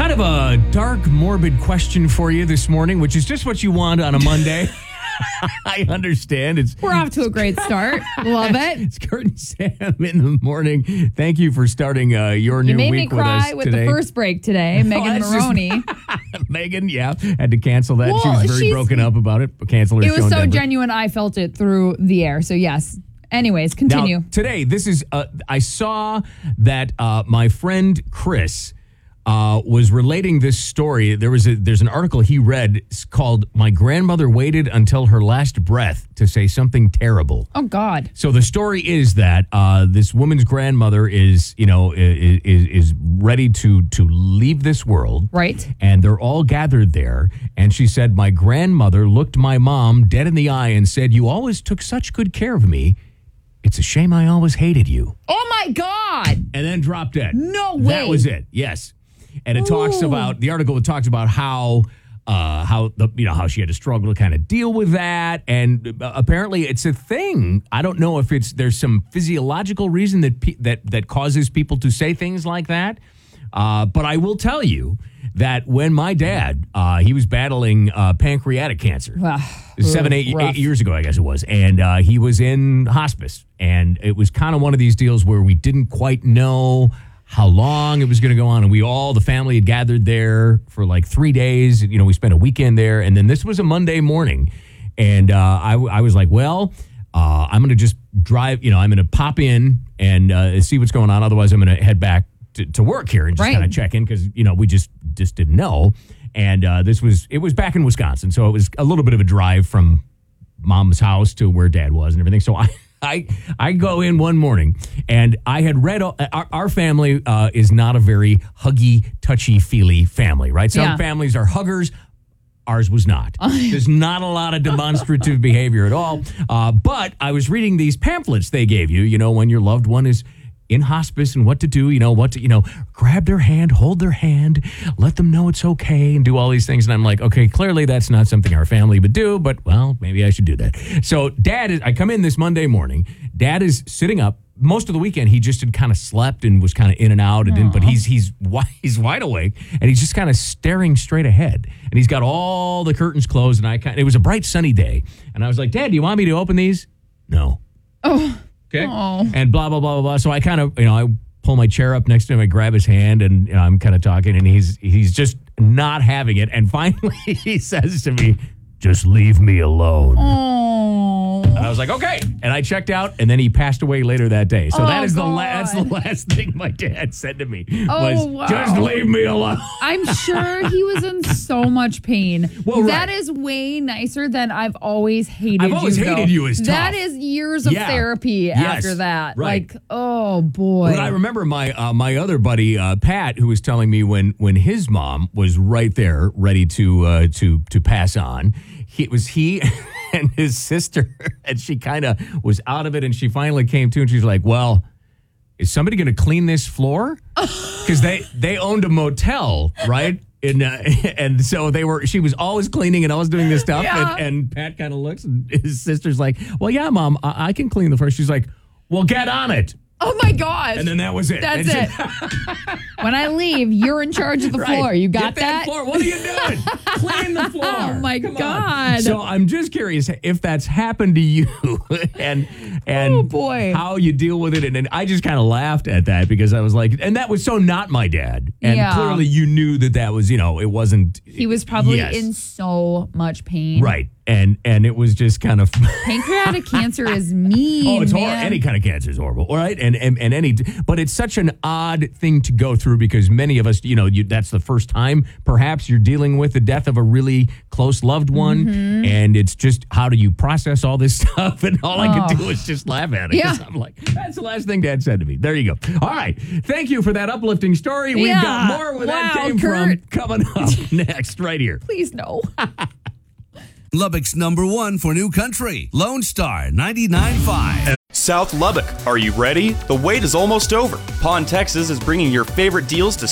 Kind of a dark, morbid question for you this morning, which is just what you want on a Monday. I understand. We're off to a great start. Love it. It's Kurt and Sam in the morning. Thank you for starting your new You made week me with cry us with today. the first break today. Megan that's Maroney. Megan, yeah, had to cancel that. Well, she was very she's- broken up about it. Cancel her It show was in so Denver. genuine, I felt it through the air. So, yes. Anyways, continue. Now, today, this is, I saw that my friend Chris was relating this story. There's an article he read called "My Grandmother Waited Until Her Last Breath to Say Something Terrible." Oh, God. So the story is that this woman's grandmother is ready to leave this world. Right. And they're all gathered there. And she said, "My grandmother looked my mom dead in the eye and said, 'You always took such good care of me. It's a shame I always hated you.'" Oh, my God. And then dropped dead. No way. That was it. Yes. And it talks about the article. It talks about how she had to struggle to kind of deal with that, and apparently it's a thing. I don't know if there's some physiological reason that causes people to say things like that. But I will tell you that when my dad he was battling pancreatic cancer, 8 years ago, I guess it was, and he was in hospice, and it was kind of one of these deals where we didn't quite know how long it was going to go on. And the family had gathered there for like 3 days. We spent a weekend there. And then this was a Monday morning. And I was like, well, I'm going to just drive, I'm going to pop in and see what's going on. Otherwise, I'm going to head back to work here and just kind of check in because, we just didn't know. And it was back in Wisconsin. So it was a little bit of a drive from mom's house to where dad was and everything. So I go in one morning, and I had read our family is not a very huggy, touchy-feely family, right? Some families are huggers. Ours was not. There's not a lot of demonstrative behavior at all. But I was reading these pamphlets they gave you, when your loved one is in hospice and what to do, grab their hand, hold their hand, let them know it's okay, and do all these things. And I'm like, okay, clearly that's not something our family would do, but, well, maybe I should do that. So I come in this Monday morning. Dad is sitting up. Most of the weekend, he just had kind of slept and was kind of in and out, but he's wide awake, and he's just kind of staring straight ahead. And he's got all the curtains closed, and it was a bright, sunny day. And I was like, Dad, do you want me to open these? No. Oh. Okay. Oh. And blah, blah, blah, blah, blah. So I kind of, I pull my chair up next to him. I grab his hand and I'm kind of talking and he's just not having it. And finally he says to me, "Just leave me alone." Oh. And I was like, okay. And I checked out, and then he passed away later that day. So that's the last thing my dad said to me was, "Just leave me alone." I'm sure he was in so much pain. Well, that is way nicer than "I've always hated you." I've always hated you is tough. That is years of therapy after that. Right. Like, oh boy. But I remember my other buddy Pat, who was telling me when his mom was right there, ready to pass on. He and his sister, and she kind of was out of it, and she finally came to, and she's like, "Well, is somebody going to clean this floor?" Because they owned a motel, right? And so she was always cleaning and always doing this stuff. Yeah. And Pat kind of looks, and his sister's like, "Well, yeah, Mom, I can clean the floor." She's like, "Well, get on it." Oh my God. And then that was it. That's it. When I leave, you're in charge of the floor. You got Get that floor. What are you doing? Clean the floor. Oh my Come on. God. So I'm just curious if that's happened to you and oh boy, how you deal with it. And I just kind of laughed at that because I was like, and that was so not my dad. And clearly you knew that was, it wasn't. He was probably in so much pain. Right. And it was just kind of pancreatic cancer is mean. Oh, it's horrible. Any kind of cancer is horrible, all right? But it's such an odd thing to go through because many of us, that's the first time perhaps you're dealing with the death of a really close loved one, and it's just how do you process all this stuff? And all I could do is just laugh at it. Yeah. I'm like, that's the last thing Dad said to me. There you go. All right, thank you for that uplifting story. We've got more where that came from coming up next, right here. Please no. Lubbock's #1 for new country, Lone Star 99.5. South Lubbock, are you ready? The wait is almost over. Pawn Texas is bringing your favorite deals to